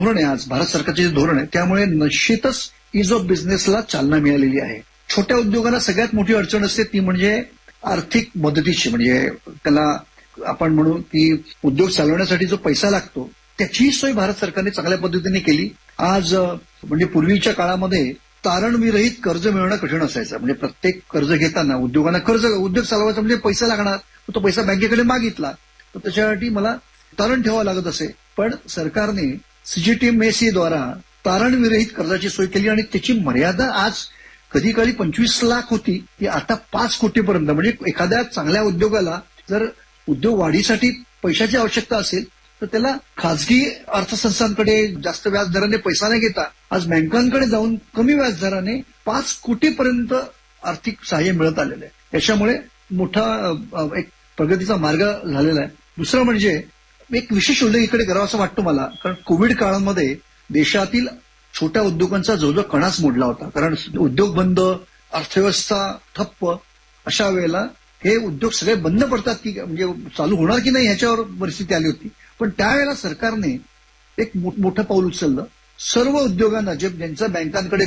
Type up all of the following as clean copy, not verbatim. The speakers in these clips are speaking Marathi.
धोरण आहे आज भारत सरकारचे जे धोरण आहे त्यामुळे निश्चितच इज ऑफ बिझनेसला चालना मिळालेली आहे. छोट्या उद्योगांना सगळ्यात मोठी अडचण असते ती म्हणजे आर्थिक मदतीची, म्हणजे त्याला आपण म्हणू की उद्योग चालवण्यासाठी जो पैसा लागतो त्याचीही सोय भारत सरकारने चांगल्या पद्धतीने केली. आज म्हणजे पूर्वीच्या काळामध्ये तारणविरहित कर्ज मिळणं कठीण असायचं. म्हणजे प्रत्येक कर्ज घेताना उद्योग चालवायचा म्हणजे पैसा लागणार, तो पैसा बँकेकडे मागितला तर त्याच्यासाठी मला तारण ठेवावं लागत असे. पण सरकारने सीजीटीएमएसी द्वारा तारणविरहित कर्जाची सोय केली आणि त्याची मर्यादा आज कधी काळी 25 लाख होती ती आता 5 कोटीपर्यंत. म्हणजे एखाद्या चांगल्या उद्योगाला जर उद्योग वाढीसाठी पैशाची आवश्यकता असेल तर त्याला खासगी अर्थसंस्थांकडे जास्त व्याजदराने पैसा न घेता आज बँकांकडे जाऊन कमी व्याजदराने 5 कोटीपर्यंत आर्थिक सहाय्य मिळत आलेलं आहे. याच्यामुळे मोठा एक प्रगतीचा मार्ग झालेला आहे. दुसरं म्हणजे एक विशेष उल्लेख इकडे करावा असं वाटतं मला, कारण कोविड काळामध्ये देशातील छोट्या उद्योगांचा जवळजवळ कणाच मोडला होता. कारण उद्योग बंद, अर्थव्यवस्था ठप्प, अशा वेळेला हे उद्योग सगळे बंद पडतात की म्हणजे चालू होणार की नाही ह्याच्यावर परिस्थिती आली होती. पण त्यावेळेला सरकारने एक मोठं पाऊल उचललं. सर्व उद्योगांना ज्यांचं बँकांकडे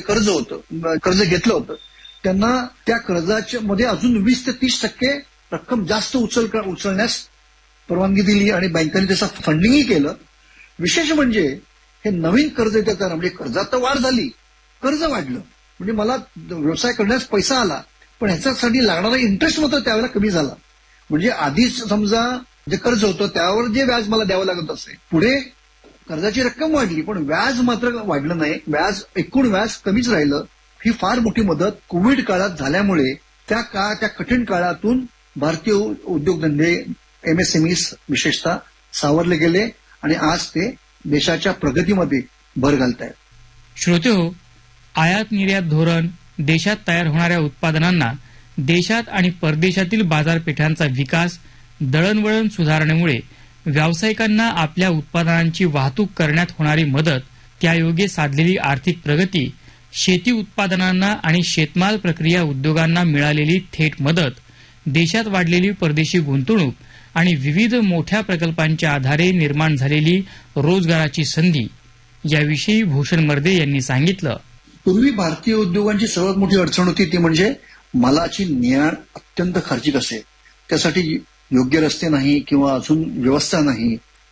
कर्ज घेतलं होतं त्यांना त्या कर्जाच्या मध्ये अजून 20 ते 30% रक्कम जास्त उचलण्यास परवानगी दिली आणि बँकांनी त्याचं फंडिंगही केलं. विशेष म्हणजे हे नवीन कर्ज देताना म्हणजे कर्जात तर वाढ झाली, कर्ज वाढलं म्हणजे मला व्यवसाय करण्यास पैसा आला, पण ह्याच्यासाठी लागणारा इंटरेस्ट मात्र त्यावेळेला कमी झाला. म्हणजे आधीच समजा जे कर्ज होतं त्यावर जे व्याज मला द्यावं लागत असे, पुढे कर्जाची रक्कम वाढली पण व्याज मात्र वाढलं नाही, एकूण व्याज कमीच राहिलं. ही फार मोठी मदत कोविड काळात झाल्यामुळे त्या कठीण काळातून भारतीय उद्योगधंदे एमएसएमई विशेषतः सावरले गेले आणि आज ते देशाच्या प्रगतीमध्ये भर घालत आहेत. श्रोतेहो, आयात निर्यात धोरण, देशात तयार होणाऱ्या उत्पादनांना देशात आणि परदेशातील बाजारपेठांचा विकास, दळणवळण सुधारणेमुळे व्यावसायिकांना आपल्या उत्पादनांची वाहतूक करण्यात होणारी मदत, त्यायोगे साधलेली आर्थिक प्रगती, शेती उत्पादनांना आणि शेतमाल प्रक्रिया उद्योगांना मिळालेली थेट मदत, देशात वाढलेली परदेशी गुंतवणूक आणि विविध मोठ्या प्रकल्पांच्या आधारे निर्माण झालेली रोजगाराची संधी याविषयी भूषण मर्दे यांनी सांगितलं. पूर्वी भारतीय उद्योगांची सर्वात मोठी अडचण होती ती म्हणजे मालाची ने-आण अत्यंत खर्चिक असे. त्यासाठी योग्य रस्ते नाही किंवा अजून व्यवस्था नाही.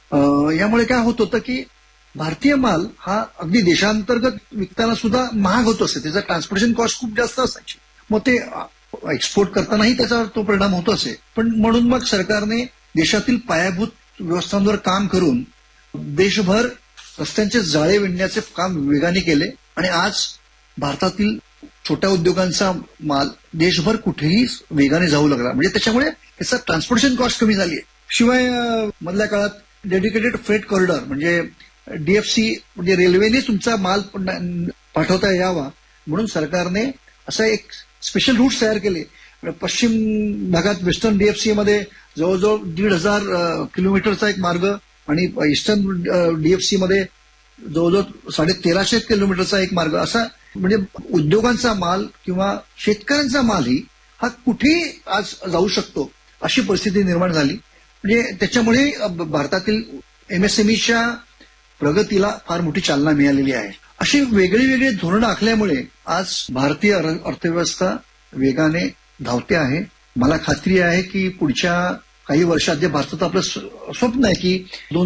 यामुळे काय होत होतं की भारतीय माल हा अगदी देशांतर्गत विकताना सुद्धा महाग होत असे. त्याचा ट्रान्सपोर्टेशन कॉस्ट खूप जास्त असायची. मग ते एक्सपोर्ट करतानाही त्याचा तो परिणाम होत असे. पण म्हणून मग सरकारने देशातील पायाभूत व्यवस्थांवर काम करून देशभर रस्त्यांचे जाळे विणण्याचे काम वेगाने केले आणि आज भारतातील छोट्या उद्योगांचा माल देशभर कुठेही वेगाने जाऊ लागला. म्हणजे त्याच्यामुळे त्याचा ट्रान्सपोर्टेशन कॉस्ट कमी झाली आहे. शिवाय मधल्या काळात डेडिकेटेड फ्रेट कॉरिडॉर म्हणजे डीएफसी म्हणजे रेल्वेने तुमचा माल पाठवता यावा म्हणून सरकारने असा एक स्पेशल रूट्स तयार केले. पश्चिम भागात वेस्टर्न डीएफसी मध्ये जवळजवळ 1,500 किलोमीटरचा एक मार्ग आणि ईस्टर्न डीएफसी मध्ये जवळजवळ 1350 किलोमीटरचा एक मार्ग, असा म्हणजे उद्योगांचा माल किंवा शेतकऱ्यांचा मालही हा कुठेही आज जाऊ शकतो अशी परिस्थिती निर्माण झाली. म्हणजे त्याच्यामुळे भारतातील एमएसएमईच्या प्रगतीला फार मोठी चालना मिळालेली आहे. अशी वेगळी वेगळी धोरणं आखल्यामुळे आज भारतीय अर्थव्यवस्था वेगाने धावते आहे. मला खात्री आहे की पुढच्या काही वर्षात जे भारताचं आपलं स्वप्न आहे की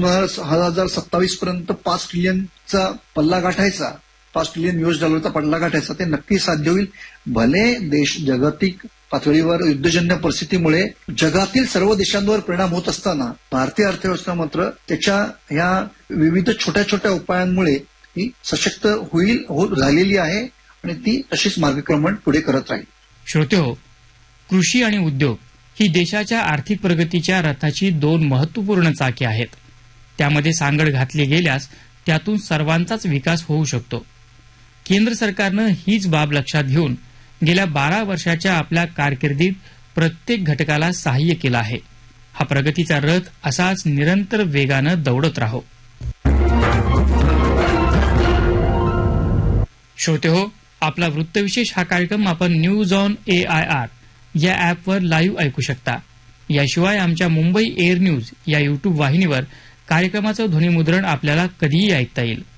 2027 पर्यंत 5 ट्रिलियनचा पल्ला गाठायचा, $5 ट्रिलियन पल्ला गाठायचा, ते नक्की साध्य होईल. भले देश जागतिक पातळीवर युद्धजन्य परिस्थितीमुळे जगातील सर्व देशांवर परिणाम होत असताना भारतीय अर्थव्यवस्था मात्र त्याच्या ह्या विविध छोट्या छोट्या उपायांमुळे ही सशक्त झालेली आहे आणि ती तशीच मार्गक्रमण पुढे करत राहील. श्रोतेहो, कृषी आणि उद्योग ही देशाच्या आर्थिक प्रगतीच्या रथाची 2 महत्वपूर्ण चाके आहेत. त्यामध्ये सांगड घातली गेल्यास त्यातून सर्वांचाच विकास होऊ शकतो. केंद्र सरकारनं हीच बाब लक्षात घेऊन गेल्या 12 वर्षाच्या आपल्या कारकिर्दीत प्रत्येक घटकाला सहाय्य केलं आहे. हा प्रगतीचा रथ असाच निरंतर वेगानं दौडत राहो. श्रोतेहो, आपला वृत्तविशेष हा कार्यक्रम आपण न्यूज ऑन AIR या ॲपवर लाईव्ह ऐकू शकता. याशिवाय आमच्या मुंबई एअर न्यूज या युट्यूब वाहिनीवर कार्यक्रमाचं ध्वनिमुद्रण आपल्याला कधीही ऐकता येईल.